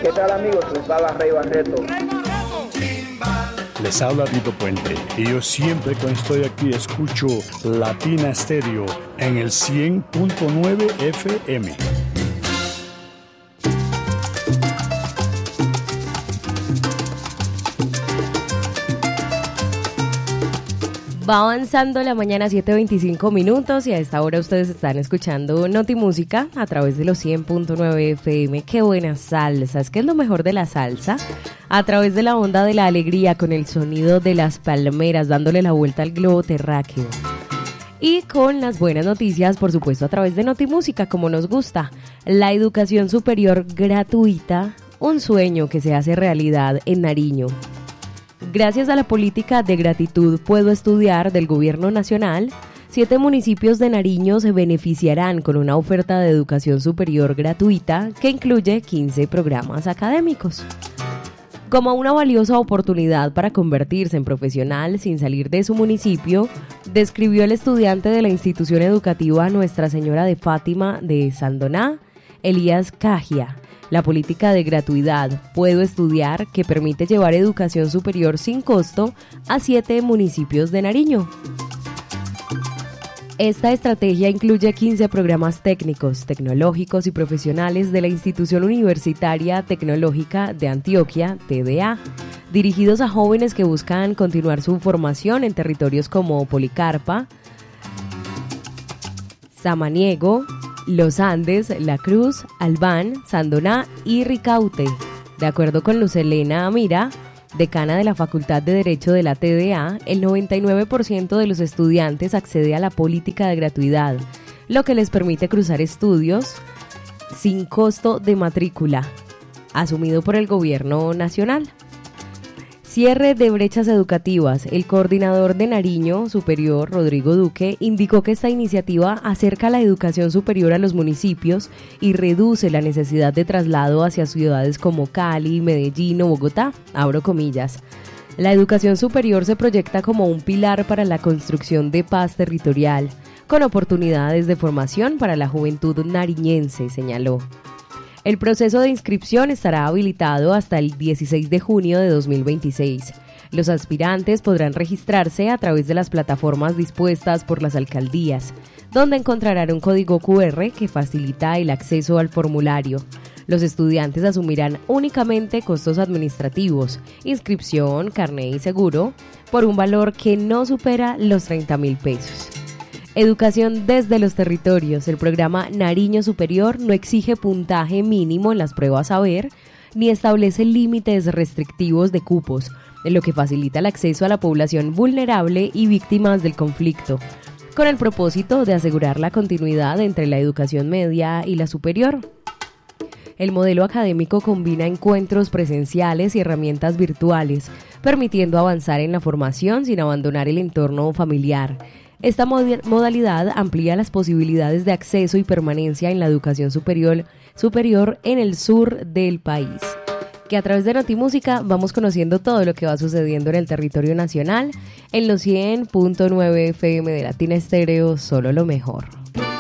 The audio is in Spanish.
¿Qué tal amigos? Les habla Rey Barreto. Les habla Tito Puente y yo siempre cuando estoy aquí escucho Latina Estéreo en el 100.9 FM. Va avanzando la mañana, 7:25 minutos, y a esta hora ustedes están escuchando Notimúsica a través de los 100.9 FM. ¡Qué buena salsa! ¿Qué es lo mejor de la salsa? A través de la onda de la alegría, con el sonido de las palmeras, dándole la vuelta al globo terráqueo. Y con las buenas noticias, por supuesto, a través de Notimúsica, como nos gusta. La educación superior gratuita, un sueño que se hace realidad en Nariño. Gracias a la política de gratitud Puedo Estudiar del Gobierno Nacional, 7 municipios de Nariño se beneficiarán con una oferta de educación superior gratuita que incluye 15 programas académicos. Como una valiosa oportunidad para convertirse en profesional sin salir de su municipio, describió el estudiante de la institución educativa Nuestra Señora de Fátima de Sandoná, Elías Cajia. La política de gratuidad Puedo Estudiar, que permite llevar educación superior sin costo a 7 municipios de Nariño. Esta estrategia incluye 15 programas técnicos, tecnológicos y profesionales de la Institución Universitaria Tecnológica de Antioquia, TDA, dirigidos a jóvenes que buscan continuar su formación en territorios como Policarpa, Samaniego, Los Andes, La Cruz, Albán, Sandoná y Ricaute. De acuerdo con Lucelena Amira, decana de la Facultad de Derecho de la TDA, el 99% de los estudiantes accede a la política de gratuidad, lo que les permite cruzar estudios sin costo de matrícula, asumido por el Gobierno Nacional. Cierre de brechas educativas. El coordinador de Nariño Superior, Rodrigo Duque, indicó que esta iniciativa acerca la educación superior a los municipios y reduce la necesidad de traslado hacia ciudades como Cali, Medellín o Bogotá, abro comillas. La educación superior se proyecta como un pilar para la construcción de paz territorial, con oportunidades de formación para la juventud nariñense, señaló. El proceso de inscripción estará habilitado hasta el 16 de junio de 2026. Los aspirantes podrán registrarse a través de las plataformas dispuestas por las alcaldías, donde encontrarán un código QR que facilita el acceso al formulario. Los estudiantes asumirán únicamente costos administrativos, inscripción, carné y seguro, por un valor que no supera los 30.000 pesos. Educación desde los territorios. El programa Nariño Superior no exige puntaje mínimo en las pruebas saber, ni establece límites restrictivos de cupos, en lo que facilita el acceso a la población vulnerable y víctimas del conflicto, con el propósito de asegurar la continuidad entre la educación media y la superior. El modelo académico combina encuentros presenciales y herramientas virtuales, permitiendo avanzar en la formación sin abandonar el entorno familiar. Esta modalidad amplía las posibilidades de acceso y permanencia en la educación superior en el sur del país. Que a través de Notimúsica vamos conociendo todo lo que va sucediendo en el territorio nacional, en los 100.9 FM de Latina Estéreo, solo lo mejor.